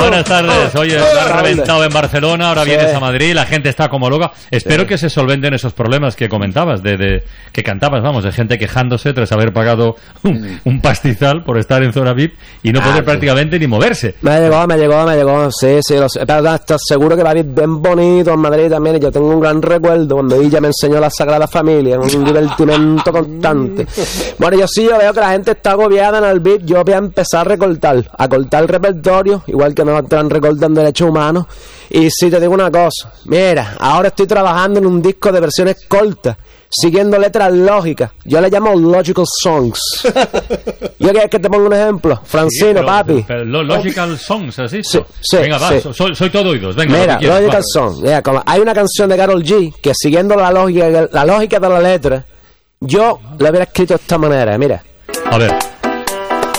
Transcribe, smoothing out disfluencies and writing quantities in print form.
buenas tardes. Oye, has reventado en Barcelona, ahora vienes a Madrid, la gente está como loca. Espero que se solventen esos problemas que comentabas, que cantabas, vamos, de gente quejándose tras haber pagado un pastizal por estar en zona VIP y no poder prácticamente ni moverse. Me llegó, sí, lo sé. Pero estás seguro que va a ir bien bonito en Madrid también, y yo tengo un gran recuerdo cuando ella me enseñó la Sagrada Familia, un divertimento constante. Bueno, yo veo que la gente está agobiada en el VIP, yo voy a empezar a cortar el repertorio, igual que nos están recortando derechos humanos. Y si te digo una cosa, mira, ahora estoy trabajando en un disco de versiones cortas, siguiendo letras lógicas. Yo le llamo Logical Songs. ¿Yo quieres que te ponga un ejemplo? Francino, papi. Pero Logical Songs, ¿así? Sí. Venga, va, soy todo oídos. Venga, mira, Logical Songs. Mira, como hay una canción de Karol G que siguiendo la lógica de la letra, yo la hubiera escrito de esta manera, mira. A ver.